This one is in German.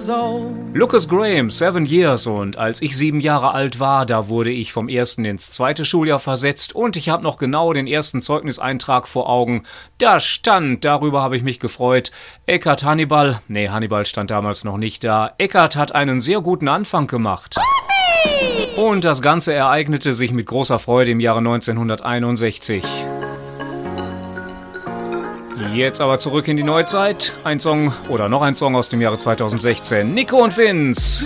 years old. Lucas Graham, 7 Years, und als ich 7 Jahre alt war, da wurde ich vom 1. ins 2. Schuljahr versetzt und ich habe noch genau den ersten Zeugniseintrag vor Augen. Da stand, darüber habe ich mich gefreut, Eckhard Hannibal, nee, Hannibal stand damals noch nicht da, Eckhard hat einen sehr guten Anfang gemacht. Und das Ganze ereignete sich mit großer Freude im Jahre 1961. Jetzt aber zurück in die Neuzeit. Ein Song oder noch ein Song aus dem Jahre 2016. Nico und Vince.